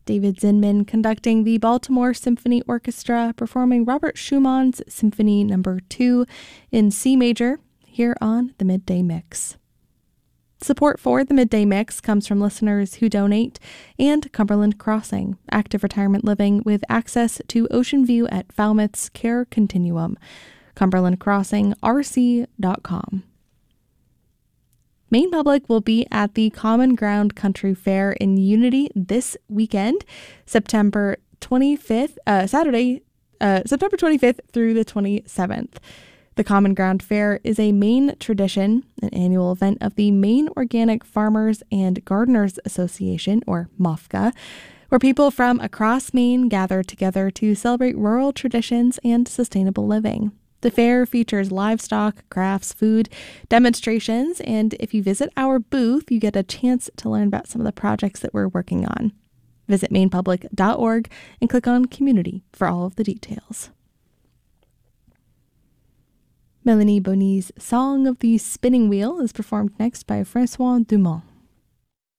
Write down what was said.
David Zinman conducting the Baltimore Symphony Orchestra, performing Robert Schumann's Symphony No. 2 in C major here on the Midday Mix. Support for the Midday Mix comes from listeners who donate and Cumberland Crossing, active retirement living with access to Ocean View at Falmouth's Care Continuum. CumberlandCrossingRC.com. Maine Public will be at the Common Ground Country Fair in Unity this weekend, September 25th through the 27th. The Common Ground Fair is a Maine tradition, an annual event of the Maine Organic Farmers and Gardeners Association, or MOFGA, where people from across Maine gather together to celebrate rural traditions and sustainable living. The fair features livestock, crafts, food, demonstrations, and if you visit our booth, you get a chance to learn about some of the projects that we're working on. Visit mainepublic.org and click on Community for all of the details. Melanie Bonny's Song of the Spinning Wheel is performed next by Francois Dumont.